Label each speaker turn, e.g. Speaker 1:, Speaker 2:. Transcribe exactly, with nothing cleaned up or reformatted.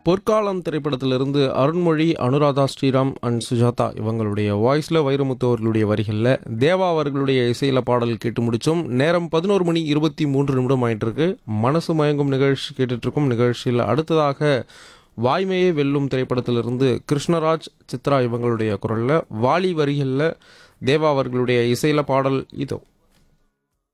Speaker 1: பொற்காலம் திரைப்படத்திலிருந்து அருண்மொழி, அனுராதா ஸ்ரீராம் அண்ட் சுஜாதா இவங்களுடைய வாய்ஸில் வைரமுத்து அவர்களுடைய வரிகளில் தேவா அவர்களுடைய இசையில் பாடல் கேட்டு முடித்தோம். நேரம் பதினோரு மணி இருபத்தி மூன்று நிமிடம் ஆயிட்டிருக்கு. மனசு மயங்கும் நிகழ்ச்சி கேட்டுட்ருக்கும். நிகழ்ச்சியில் அடுத்ததாக வாய்மையே வெல்லும் திரைப்படத்திலிருந்து கிருஷ்ணராஜ், சித்ரா இவங்களுடைய குரலில் வாலி வரிகளில் தேவா அவர்களுடைய இசையில் பாடல் இதோ.